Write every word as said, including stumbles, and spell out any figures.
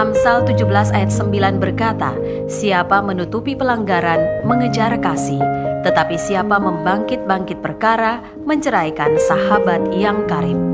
Amsal tujuh belas ayat sembilan berkata, siapa menutupi pelanggaran mengejar kasih, tetapi siapa membangkit-bangkit perkara menceraikan sahabat yang karib.